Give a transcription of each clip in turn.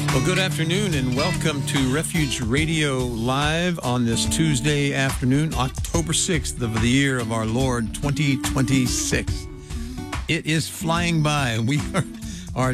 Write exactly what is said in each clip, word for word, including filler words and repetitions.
Well, good afternoon and welcome to Refuge Radio Live on this Tuesday afternoon, October sixth of the year of our Lord, twenty twenty-six. It is flying by. We are, are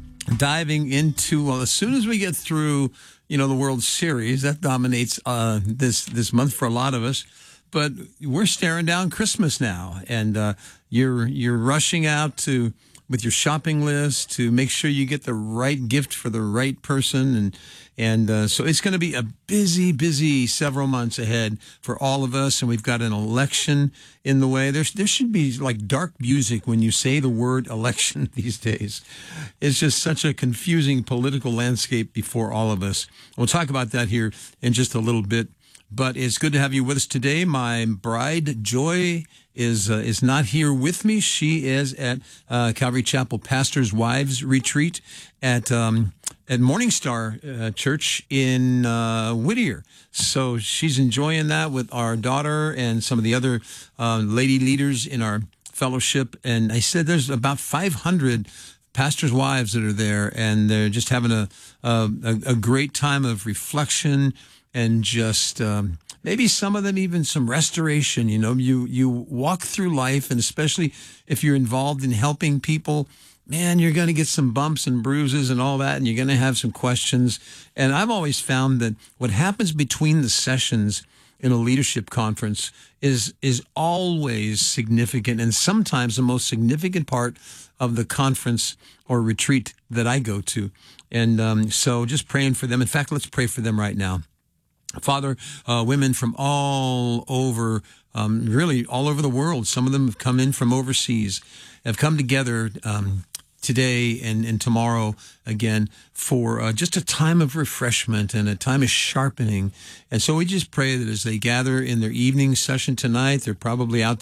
diving into, well, as soon as we get through, you know, the World Series, that dominates uh, this, this month for a lot of us. But we're staring down Christmas now, and uh, you're you're rushing out to with your shopping list to make sure you get the right gift for the right person, and and uh, so it's going to be a busy, busy several months ahead for all of us. And we've got an election in the way. There's there should be like dark music when you say the word election these days. It's just such a confusing political landscape before all of us. We'll talk about that here in just a little bit. But it's good to have you with us today. My bride, Joy, is uh, is not here with me. She is at uh, Calvary Chapel Pastors' Wives Retreat at um, at Morning Star uh, Church in uh, Whittier. So she's enjoying that with our daughter and some of the other uh, lady leaders in our fellowship. And I said there's about five hundred pastors' wives that are there, and they're just having a a, a great time of reflection. And just um, maybe some of them even some restoration. You know, you you walk through life, and especially if you're involved in helping people, man, you're going to get some bumps and bruises and all that, and you're going to have some questions. And I've always found that what happens between the sessions in a leadership conference is is always significant, and sometimes the most significant part of the conference or retreat that I go to. And um, so just praying for them. In fact, let's pray for them right now. Father, uh, women from all over, um, really all over the world, some of them have come in from overseas, have come together um, today and, and tomorrow again for uh, just a time of refreshment and a time of sharpening. And so we just pray that as they gather in their evening session tonight, they're probably out